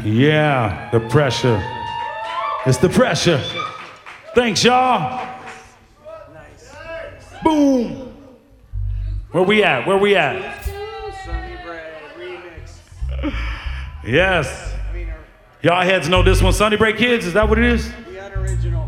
Yeah, the pressure. It's the pressure. Thanks, y'all. Boom. Where we at? Where we at? Sonny Bread remix. Yes. Y'all heads know this one. Sunny Break Kids, is that what it is? The unoriginal.